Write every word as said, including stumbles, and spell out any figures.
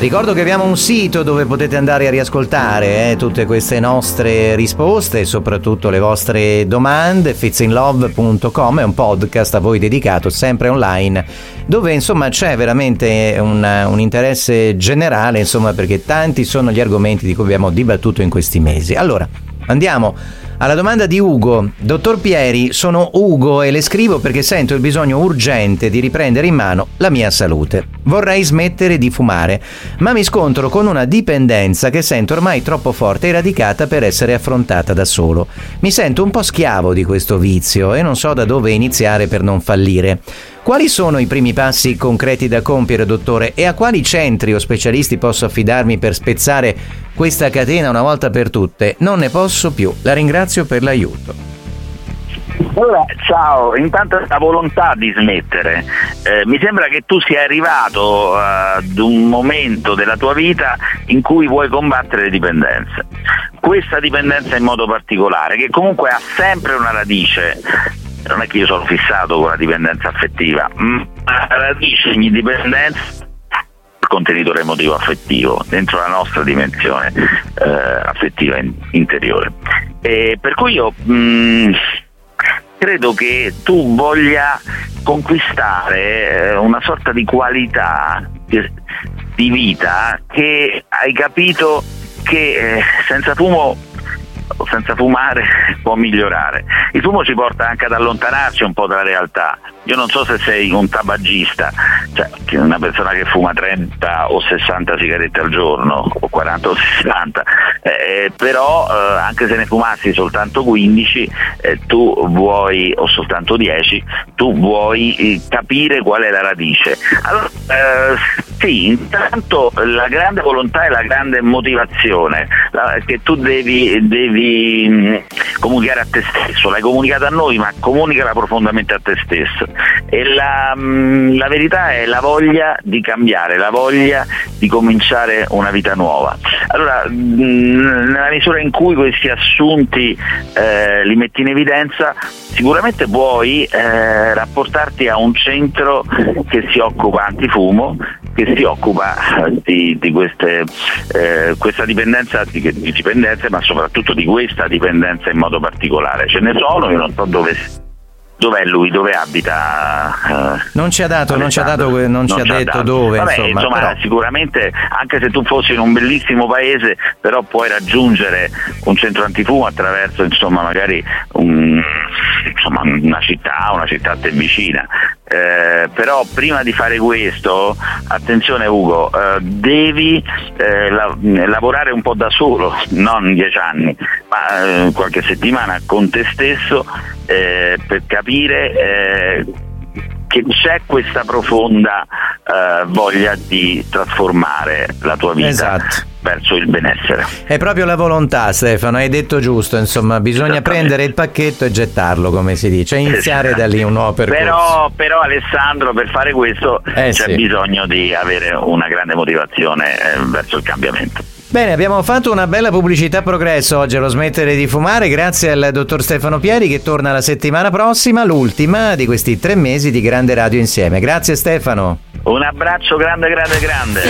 Ricordo che abbiamo un sito dove potete andare a riascoltare eh, tutte queste nostre risposte e soprattutto le vostre domande. fitsinlove punto com è un podcast a voi dedicato, sempre online, dove insomma c'è veramente un, un interesse generale, insomma, perché tanti sono gli argomenti di cui abbiamo dibattuto in questi mesi. Allora, andiamo alla domanda di Ugo. Dottor Pieri, sono Ugo e le scrivo perché sento il bisogno urgente di riprendere in mano la mia salute. Vorrei smettere di fumare, ma mi scontro con una dipendenza che sento ormai troppo forte e radicata per essere affrontata da solo. Mi sento un po' schiavo di questo vizio e non so da dove iniziare per non fallire. Quali sono i primi passi concreti da compiere, dottore, e a quali centri o specialisti posso affidarmi per spezzare questa catena una volta per tutte? Non ne posso più. La ringrazio per l'aiuto. Allora, ciao, intanto la volontà di smettere. Eh, mi sembra che tu sia arrivato ad un momento della tua vita in cui vuoi combattere le dipendenze. Questa dipendenza in modo particolare, che comunque ha sempre una radice. Non è che io sono fissato con la dipendenza affettiva, ma la radice di ogni dipendenza è il contenitore emotivo affettivo dentro la nostra dimensione eh, affettiva in, interiore. E per cui io mh, credo che tu voglia conquistare una sorta di qualità di, di vita che hai capito che eh, senza fumo senza fumare può migliorare. Il fumo ci porta anche ad allontanarci un po' dalla realtà. Io non so se sei un tabagista, cioè una persona che fuma trenta o sessanta sigarette al giorno, o quaranta o sessanta, eh, però eh, anche se ne fumassi soltanto quindici, eh, tu vuoi, o soltanto dieci, tu vuoi eh, capire qual è la radice. Allora, eh, sì, intanto la grande volontà e la grande motivazione la, che tu devi, devi mh, comunicare a te stesso. L'hai comunicata a noi, ma comunicala profondamente a te stesso. E la, mh, la verità è la voglia di cambiare, la voglia di cominciare una vita nuova. Allora, mh, nella misura in cui questi assunti eh, li metti in evidenza, sicuramente puoi eh, rapportarti a un centro che si occupa antifumo, che si occupa di, di queste, eh, questa dipendenza, di, di dipendenze, ma soprattutto di questa dipendenza in modo particolare. Ce ne sono, io non so dove, dov'è lui, dove abita. Eh, non ci ha dato, non ci ha dato, non, non ci ha detto dato. dove. Vabbè, insomma, insomma però... sicuramente, anche se tu fossi in un bellissimo paese, però puoi raggiungere un centro antifumo attraverso, insomma, magari un, insomma, una città, una città a te vicina. Eh, però prima di fare questo, attenzione Ugo, eh, devi eh, la, lavorare un po' da solo, non dieci anni, ma eh, qualche settimana con te stesso eh, per capire eh, che c'è questa profonda eh, voglia di trasformare la tua vita. Esatto. Verso il benessere. È proprio la volontà, Stefano, hai detto giusto, insomma, bisogna prendere il pacchetto e gettarlo, come si dice, iniziare esatto. da lì un nuovo percorso. Però, però Alessandro, per fare questo eh, c'è sì. bisogno di avere una grande motivazione eh, verso il cambiamento. Bene, abbiamo fatto una bella pubblicità progresso oggi allo smettere di fumare, grazie al dottor Stefano Pieri, che torna la settimana prossima, l'ultima di questi tre mesi di Grande Radio insieme. Grazie Stefano. Un abbraccio grande grande grande.